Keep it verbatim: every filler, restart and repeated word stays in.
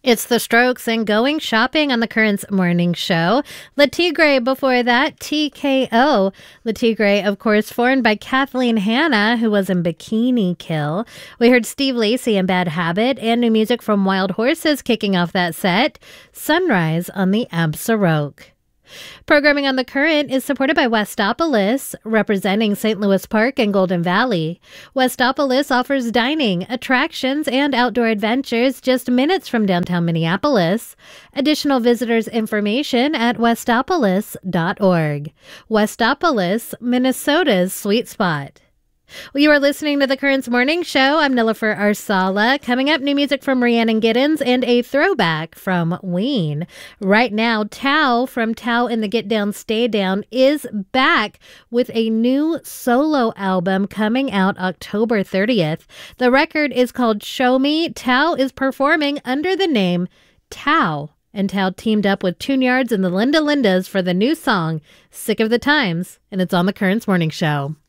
It's The Strokes and Going Shopping on the Currents Morning Show. Le Tigre before that, T K O. Le Tigre, of course, formed by Kathleen Hanna, who was in Bikini Kill. We heard Steve Lacy and Bad Habit, and new music from Wild Horses kicking off that set, Sunrise on the Absaroke. Programming on The Current is supported by Westopolis, representing Saint Louis Park and Golden Valley. Westopolis offers dining, attractions, and outdoor adventures just minutes from downtown Minneapolis. Additional visitors information at westopolis dot org. Westopolis, Minnesota's sweet spot. Well, you are listening to The Currents Morning Show. I'm Nilofer Arsala. Coming up, new music from Rhiannon Giddens and a throwback from Ween. Right now, Tao from Tao and the Get Down Stay Down is back with a new solo album coming out October thirtieth. The record is called Show Me. Tao is performing under the name Tao. And Tao teamed up with Tune Yards and the Linda Lindas for the new song, Sick of the Times, and it's on The Currents Morning Show.